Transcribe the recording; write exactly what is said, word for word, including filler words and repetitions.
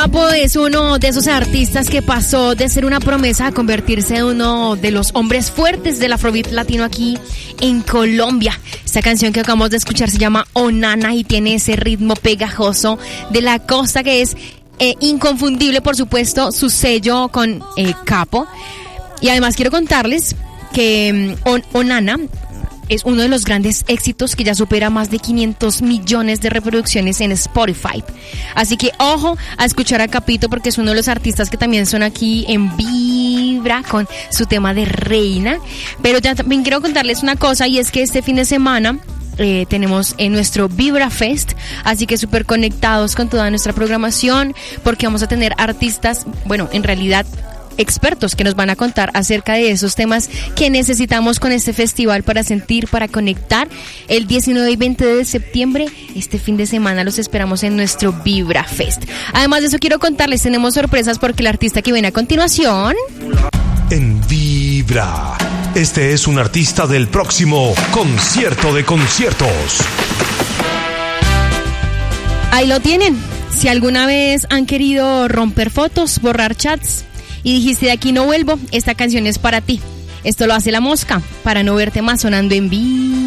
Capo es uno de esos artistas que pasó de ser una promesa a convertirse en uno de los hombres fuertes del afrobeat latino aquí en Colombia. Esta canción que acabamos de escuchar se llama Onana y tiene ese ritmo pegajoso de la costa que es eh, inconfundible, por supuesto, su sello con eh, Capo. Y además quiero contarles que um, On- Onana es uno de los grandes éxitos que ya supera más de quinientos millones de reproducciones en Spotify. Así que ojo a escuchar a Capito porque es uno de los artistas que también son aquí en Vibra con su tema de Reina. Pero ya también quiero contarles una cosa y es que este fin de semana Eh, tenemos en nuestro Vibra Fest, así que súper conectados con toda nuestra programación porque vamos a tener artistas, bueno, en realidad expertos que nos van a contar acerca de esos temas que necesitamos con este festival para sentir, para conectar. El diecinueve y veinte de septiembre, este fin de semana, los esperamos en nuestro Vibra Fest. Además de eso, quiero contarles, tenemos sorpresas porque el artista que viene a continuación... En Vibra, este es un artista del próximo concierto de conciertos. Ahí lo tienen. Si alguna vez han querido romper fotos, borrar chats y dijiste de aquí no vuelvo, esta canción es para ti. Esto lo hace La Mosca, para no verte más, sonando en Vibra.